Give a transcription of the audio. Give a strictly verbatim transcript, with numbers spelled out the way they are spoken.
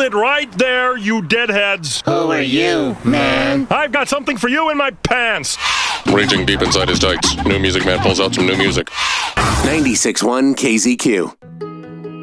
it right there, you deadheads. Who are you, man? I've got something for you in my pants. Raging deep inside his tights, New Music Man pulls out some new music. ninety-six point one K Z Q.